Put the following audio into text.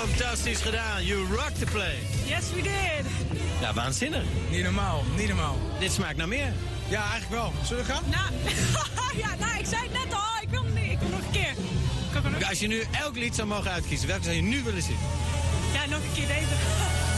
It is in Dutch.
Fantastisch gedaan. You rock the place. Yes, we did. Ja, waanzinnig. Niet normaal, niet normaal. Dit smaakt naar meer. Ja, eigenlijk wel. Zullen we gaan? Nou, ik zei het net al. Ik wil nog een keer. Als je nu elk lied zou mogen uitkiezen, welke zou je nu willen zien? Ja, nog een keer deze.